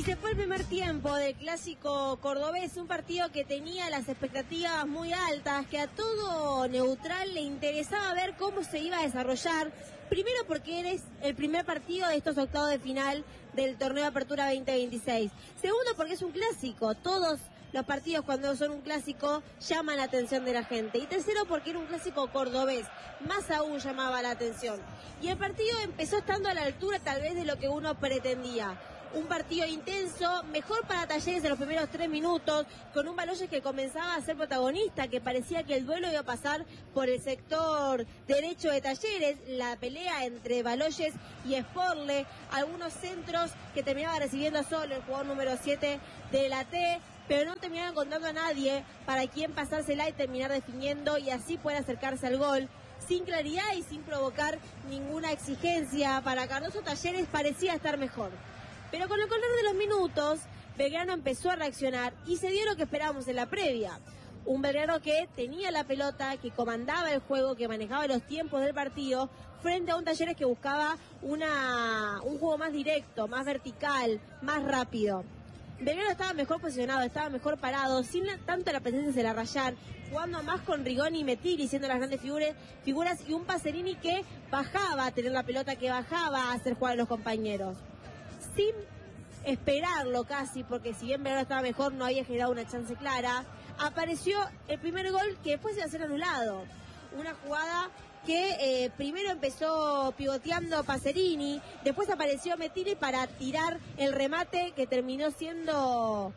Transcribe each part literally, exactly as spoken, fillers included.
se fue el primer tiempo del clásico cordobés, un partido que tenía las expectativas muy altas, que a todo neutral le interesaba ver cómo se iba a desarrollar. Primero porque eres el primer partido de estos octavos de final del torneo de Apertura veinte veintiséis. Segundo porque es un clásico, todos los partidos cuando son un clásico llaman la atención de la gente. Y tercero porque era un clásico cordobés, más aún llamaba la atención. Y el partido empezó estando a la altura tal vez de lo que uno pretendía. Un partido intenso, mejor para Talleres en los primeros tres minutos, con un Baloyes que comenzaba a ser protagonista, que parecía que el duelo iba a pasar por el sector derecho de Talleres, la pelea entre Baloyes y Sporle, algunos centros que terminaba recibiendo solo el jugador número siete de la T, pero no terminaban encontrando a nadie para quien pasársela y terminar definiendo y así poder acercarse al gol. Sin claridad y sin provocar ninguna exigencia para Cardoso, Talleres parecía estar mejor. Pero con el correr de los minutos, Belgrano empezó a reaccionar y se dio lo que esperábamos en la previa. Un Belgrano que tenía la pelota, que comandaba el juego, que manejaba los tiempos del partido, frente a un Talleres que buscaba una, un juego más directo, más vertical, más rápido. Belgrano estaba mejor posicionado, estaba mejor parado, sin la, tanto la presencia de Larrayán, jugando más con Rigoni y Metigli, siendo las grandes figuras, figuras y un Pacerini que bajaba a tener la pelota, que bajaba a hacer jugar a los compañeros. Sin esperarlo casi, porque si bien Belgrano estaba mejor, no había generado una chance clara, apareció el primer gol que después iba a ser anulado. Una jugada que eh, primero empezó pivoteando Pacerini, después apareció Metigli para tirar el remate que terminó siendo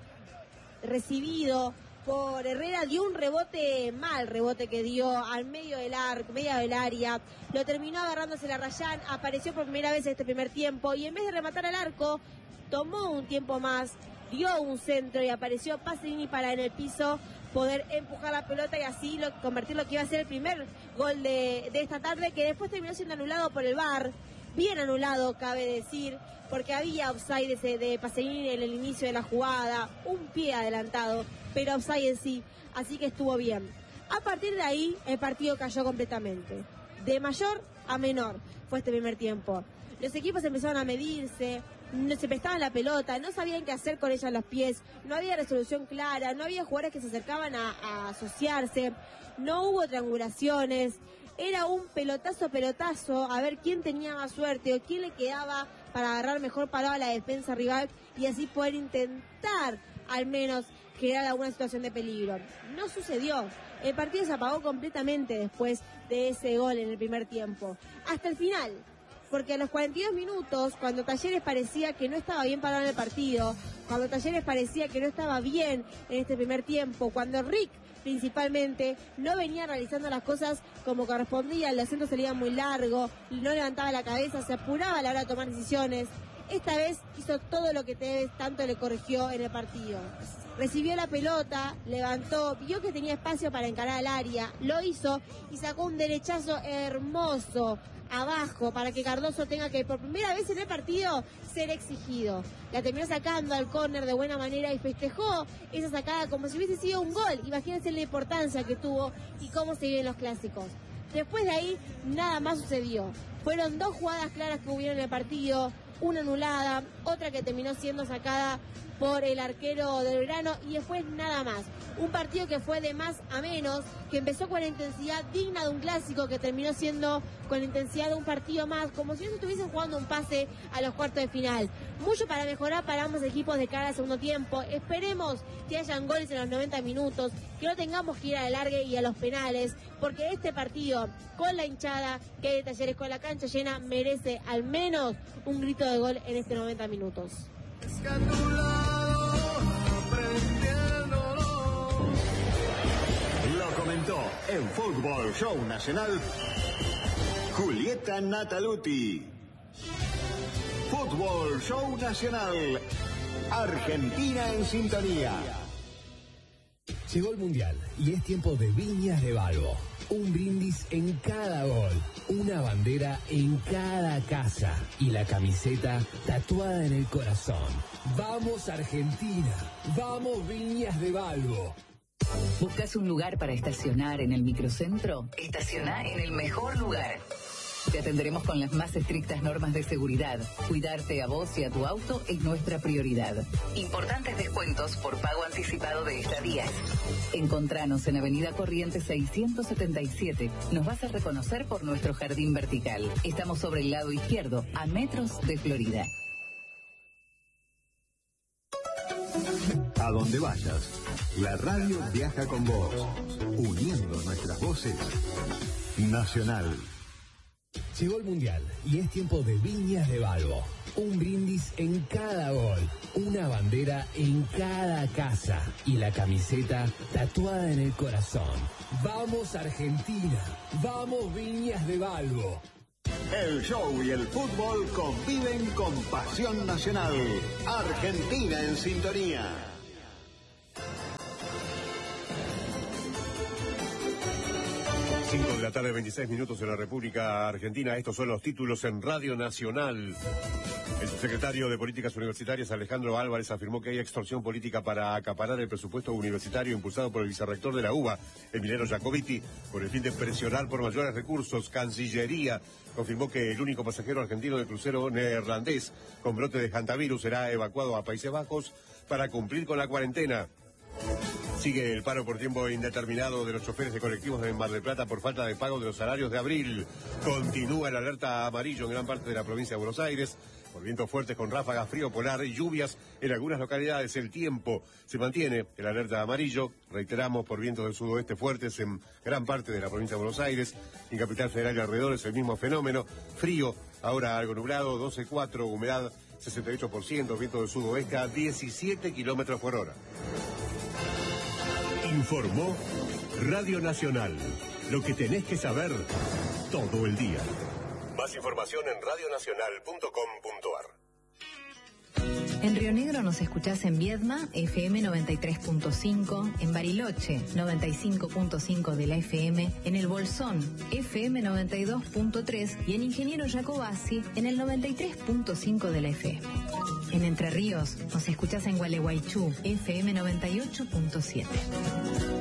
recibido por Herrera, dio un rebote, mal rebote que dio al medio del arco, medio del área, lo terminó agarrándose Larrayán, apareció por primera vez en este primer tiempo y en vez de rematar al arco, tomó un tiempo más, dio un centro y apareció Pacerini para en el piso poder empujar la pelota y así lo, convertir lo que iba a ser el primer gol de, de esta tarde, que después terminó siendo anulado por el V A R, bien anulado cabe decir, porque había offside de, de Pacerini en el inicio de la jugada, un pie adelantado, pero offside en sí, así que estuvo bien. A partir de ahí el partido cayó completamente, de mayor a menor fue este primer tiempo. Los equipos empezaron a medirse, no se prestaban la pelota, no sabían qué hacer con ella en los pies, no había resolución clara, no había jugadores que se acercaban a, a asociarse, no hubo triangulaciones, era un pelotazo pelotazo a ver quién tenía más suerte o quién le quedaba para agarrar mejor parado a la defensa rival y así poder intentar al menos crear alguna situación de peligro. No sucedió, el partido se apagó completamente después de ese gol en el primer tiempo, hasta el final. Porque a los cuarenta y dos minutos, cuando Talleres parecía que no estaba bien parado en el partido, cuando Talleres parecía que no estaba bien en este primer tiempo, cuando Rick principalmente no venía realizando las cosas como correspondía, el centro salía muy largo, no levantaba la cabeza, se apuraba a la hora de tomar decisiones, esta vez hizo todo lo que Tevez tanto le corrigió en el partido. Recibió la pelota, levantó, vio que tenía espacio para encarar al área, lo hizo y sacó un derechazo hermoso abajo para que Cardoso tenga que por primera vez en el partido ser exigido. La terminó sacando al córner de buena manera y festejó esa sacada como si hubiese sido un gol. Imagínense la importancia que tuvo y cómo se viven los clásicos. Después de ahí nada más sucedió. Fueron dos jugadas claras que hubieron en el partido, una anulada, otra que terminó siendo sacada por el arquero del Belgrano y después nada más. Un partido que fue de más a menos, que empezó con la intensidad digna de un clásico, que terminó siendo con la intensidad de un partido más, como si no estuviesen jugando un pase a los cuartos de final. Mucho para mejorar para ambos equipos de cara al segundo tiempo. Esperemos que hayan goles en los noventa minutos, que no tengamos que ir a la largue y a los penales, porque este partido, con la hinchada que hay de Talleres, con la cancha llena, merece al menos un grito de gol en este noventa minutos. Lo comentó en Fútbol Show Nacional Julieta Nataluti. Fútbol Show Nacional, Argentina en sintonía. Llegó el Mundial y es tiempo de Viñas de Balbo. Un brindis en cada gol, una bandera en cada casa y la camiseta tatuada en el corazón. ¡Vamos Argentina! ¡Vamos Viñas de Balbo! ¿Buscas un lugar para estacionar en el microcentro? Estaciona en el mejor lugar. Te atenderemos con las más estrictas normas de seguridad. Cuidarte a vos y a tu auto es nuestra prioridad. Importantes descuentos por pago anticipado de estadías. Encontranos en Avenida Corrientes seiscientos setenta y siete. Nos vas a reconocer por nuestro jardín vertical. Estamos sobre el lado izquierdo, a metros de Florida. A donde vayas, la radio viaja con vos, uniendo nuestras voces. Nacional. Llegó el Mundial y es tiempo de Viñas de Balbo. Un brindis en cada gol, una bandera en cada casa y la camiseta tatuada en el corazón. ¡Vamos Argentina! ¡Vamos Viñas de Balbo! El show y el fútbol conviven con pasión nacional. Argentina en sintonía. cinco de la tarde, veintiséis minutos en la República Argentina. Estos son los títulos en Radio Nacional. El subsecretario de Políticas Universitarias, Alejandro Álvarez, afirmó que hay extorsión política para acaparar el presupuesto universitario impulsado por el vicerrector de la UBA, Emiliano Jacobiti, con el fin de presionar por mayores recursos. Cancillería confirmó que el único pasajero argentino del crucero neerlandés con brote de hantavirus será evacuado a Países Bajos para cumplir con la cuarentena. Sigue el paro por tiempo indeterminado de los choferes de colectivos de Mar del Plata por falta de pago de los salarios de abril. Continúa el alerta amarillo en gran parte de la provincia de Buenos Aires por vientos fuertes con ráfagas, frío polar y lluvias en algunas localidades. El tiempo se mantiene, el alerta amarillo, reiteramos, por vientos del sudoeste fuertes en gran parte de la provincia de Buenos Aires. En Capital Federal y alrededores el mismo fenómeno. Frío, ahora algo nublado, doce coma cuatro, humedad sesenta y ocho por ciento, viento del sudoeste a diecisiete kilómetros por hora. Informó Radio Nacional. Lo que tenés que saber todo el día. Más información en radionacional punto com punto ar. En Río Negro nos escuchás en Viedma, F M noventa y tres punto cinco, en Bariloche, noventa y cinco punto cinco de la F M, en El Bolsón, F M noventa y dos punto tres y en Ingeniero Jacobasi, en el noventa y tres punto cinco de la F M. En Entre Ríos nos escuchás en Gualeguaychú, F M noventa y ocho punto siete.